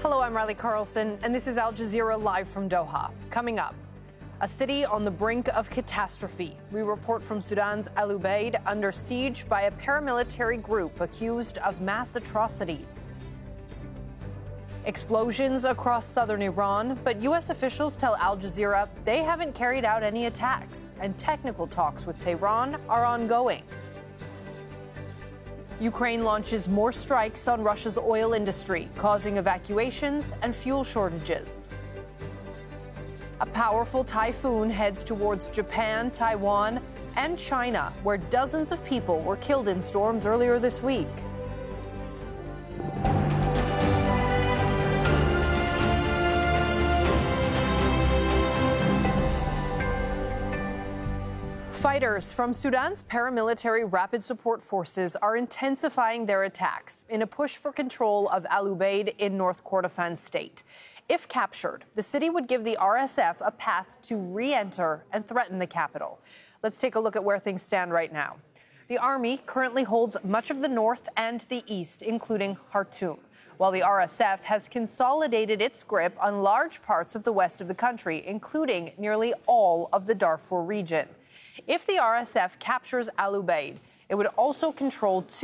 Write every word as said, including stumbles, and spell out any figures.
Hello, I'm Riley Carlson, and this is Al Jazeera live from Doha. Coming up, a city on the brink of catastrophe. We report from Sudan's Al Ubaid under siege by a paramilitary group accused of mass atrocities. Explosions across southern Iran, but U S officials tell Al Jazeera they haven't carried out any attacks, and technical talks with Tehran are ongoing. Ukraine launches more strikes on Russia's oil industry, causing evacuations and fuel shortages. A powerful typhoon heads towards Japan, Taiwan, and China, where dozens of people were killed in storms earlier this week. Fighters from Sudan's paramilitary Rapid Support Forces are intensifying their attacks in a push for control of Al Ubaid in North Kordofan state. If captured, the city would give the R S F a path to re-enter and threaten the capital. Let's take a look at where things stand right now. The army currently holds much of the north and the east, including Khartoum, while the R S F has consolidated its grip on large parts of the west of the country, including nearly all of the Darfur region. If the R S F captures Al Ubaid, it would also control two